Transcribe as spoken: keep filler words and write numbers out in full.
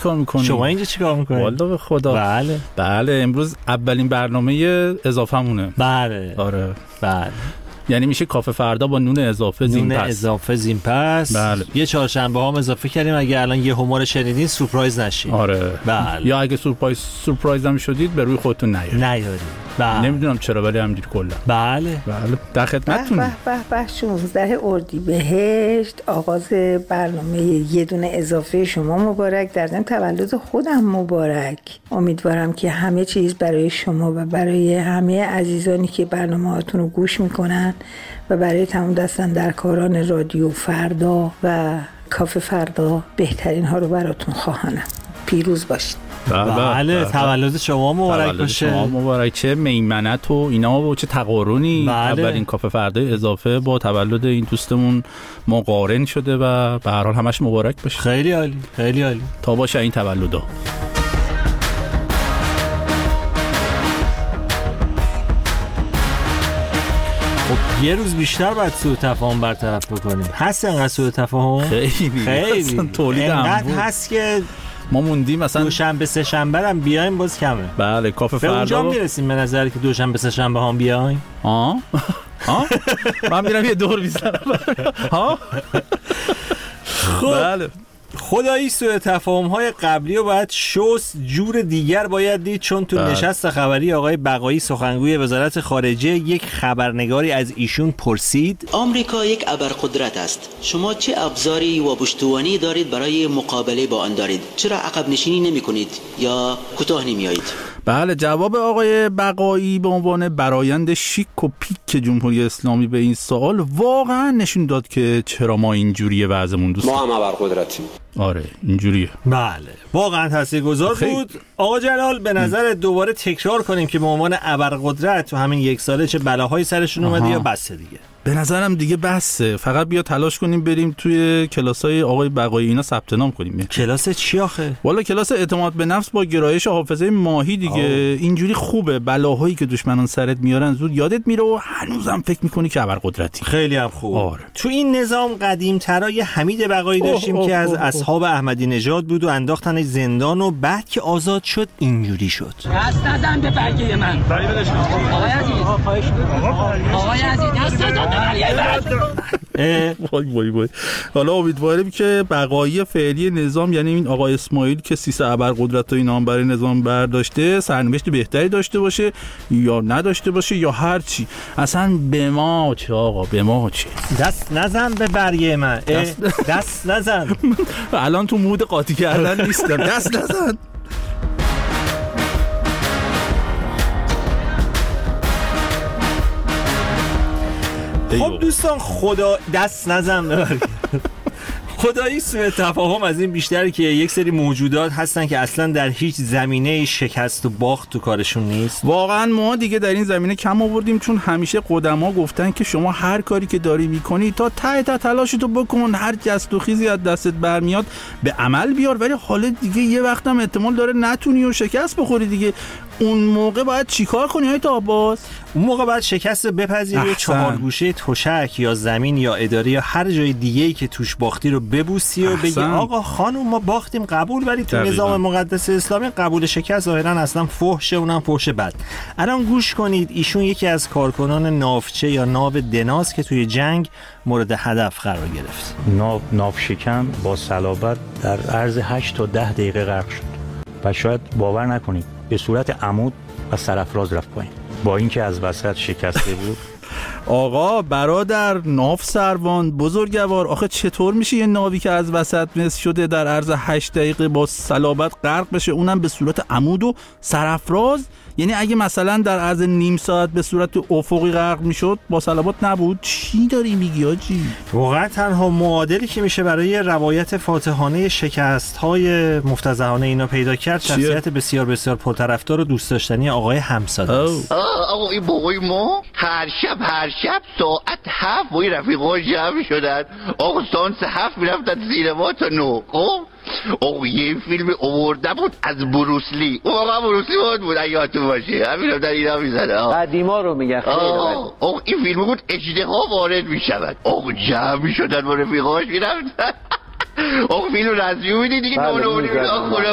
چیکار میکنی؟ شما اینجا چیکار میکنید؟ والله به خدا. بله بله امروز اولین برنامه اضافه مونه. بله آره بله. یعنی میشه کافه فردا با نون اضافه زین پس. نون اضافه زین پس. بله. یه چهارشنبه هم اضافه کردیم اگه الان یه همور شنیدین سورپرایز نشید. آره بله. یا اگه سورپرایز سورپرایز هم شدید به روی خودتون نیارید. نیارید. بله. نمیدونم چرا ولی همینجوری کلا. بله. بله در خدمتتون. به به به شانزده اردیبهشت آغاز برنامه یه دونه اضافه شما مبارک، در ضمن تولد خودم مبارک. امیدوارم که همه چیز برای شما و برای همه عزیزانی که برنامه‌هاتون رو گوش میکنن و برای تمام دستاندرکاران رادیو فردا و کافه فردا بهترین ها رو براتون خواهانم. پیروز باشید. بله تولد شما مبارک باشه. شما مبارک. چه میمنت و اینا و چه تقارنی. بله. اولین کافه فردا اضافه با تولد این دوستمون مقارن شده و به هر حال همش مبارک باشه. خیلی عالی خیلی عالی. تا باشه این تولدا. خب یه روز بیشتر باید سوء تفاهم برطرف بکنیم. هست انقدر سوء تفاهم؟ خیلی خیلی تولید انقدر هست که ما موندیم مثلا دوشنبه سه شنبه هم بیایم باز کمه. بله کافه فردا به اونجا میرسیم به نظر که دوشنبه سه شنبه هم بیایم. ها ها من میرم یه دور میزنم ها. خب بله خدایی سوء تفاهم‌های قبلی رو باید شست جور دیگر باید دید، چون تو نشست خبری آقای بقایی سخنگوی وزارت خارجه یک خبرنگاری از ایشون پرسید آمریکا یک ابرقدرت است، شما چه ابزاری و پشتوانی دارید برای مقابله با آن دارید؟ چرا عقب نشینی نمی کنید یا کوتاه نمی آیید؟ بله جواب آقای بقایی به عنوان برآیند شیک و پیک جمهوری اسلامی به این سوال واقعا نشون داد که چرا ما اینجوریه وضعمون دوست. ما هم ابرقدرتیم. آره اینجوریه. بله واقعا تاثیرگذار بود. آقا جلال به نظر دوباره تکرار کنیم که به عنوان ابرقدرت تو همین یک ساله چه بلاهایی سرشون اومده یا بسه دیگه؟ به نظرم دیگه بسه. فقط بیا تلاش کنیم بریم توی کلاسای آقای بقایی اینا ثبت نام کنیم. کلاس چی آخه؟ والا کلاس اعتماد به نفس با گرایش حافظه ماهی دیگه. آه. اینجوری خوبه. بلاهایی که دشمنان سرت میارن زود یادت میره و هنوزم فکر میکنی که ابرقدرتی. خیلی هم خوب. آره. تو این نظام قدیم‌ترای حمید بقایی داشتیم اوه که اوه از اوه اصحاب احمدی نژاد بود و انداختنش زندان و بعد که آزاد شد اینجوری شد. دست نزن به برگه من. آقای عزیز. آقای عزیز دست نزن به برگه من. وای وای وای. حالا امیدواریم که بقایی فعلی نظام، یعنی این آقای اسماعیل که سیسه ابرقدرت و اینا هم برای نظام برداشته، سرنوشت بهتری داشته باشه یا نداشته باشه یا هر چی. اصلا به ما چه آقا، به ما چه. دست نزن به برگه من. دست, دست نزن. الان تو مود قاطی کردن نیستم. دست نزن. خب دوستان خدا دست نزن. خدایی سوء تفاهم از این بیشتره که یک سری موجودات هستن که اصلا در هیچ زمینه شکست و باخت تو کارشون نیست. واقعا ما دیگه در این زمینه کم آوردیم، چون همیشه قدما گفتن که شما هر کاری که داری میکنی تا ته ته تلاشتو بکن، هر جست و خیزی از دستت برمیاد به عمل بیار، ولی حالا دیگه یه وقتم احتمال داره نتونی و شکست بخوری دیگه. اون موقع باید چیکار کنی های تا عباس؟ اون موقع باید شکست بپذیری و چهار گوشه تشک یا زمین یا اداره یا هر جای دیگه‌ای که توش باختی رو ببوسی و بگی آقا خانم ما باختیم قبول، ولی تو دقیقا. نظام مقدس اسلامی قبول شکست ظاهرا اصلا فحشه، اونم فحش بد. الان گوش کنید، ایشون یکی از کارکنان ناوچه یا ناو دناس که توی جنگ مورد هدف قرار گرفت. ناو ناو شکم با صلابت در عرض هشت تا ده دقیقه غرق شد و شاید باور نکنید به صورت عمود و سرافراز رفت پایین با اینکه از وسط شکسته بود. آقا برادر ناو سروان بزرگوار، آخه چطور میشه یه ناوی که از وسط مس شده در عرض هشت دقیقه با صلابت غرق بشه، اونم به صورت عمود و سرافراز؟ یعنی اگه مثلا در عرض نیم ساعت به صورت افقی غرق میشد با صلابت نبود؟ چی داری میگی آجی؟ واقعا تنها معادلی که میشه برای روایت فاتحانه شکست‌های مفتضحانه اینا پیدا کرد شخصیت بسیار بسیار پرطرفدار و دوست داشتنی آقای همساده است. آقا این بابای ما هر شب هر شب ساعت هفت با این رفیقان جمع شدن، آقا سانس هفت میرفتن سینما تا نو. خب آقا یه فیلم آورده بود از بروسلی، اون آقا بروسلی بود بود اگه یادتون باشه، همین رو در اینا میزنه قدیما رو میگن. آقا این فیلم بود اژدها وارد میشود، آقا جمع میشدن با رفیقاش میرفتن. آقا فیلم رسمی بودی دیگه، نونو بودی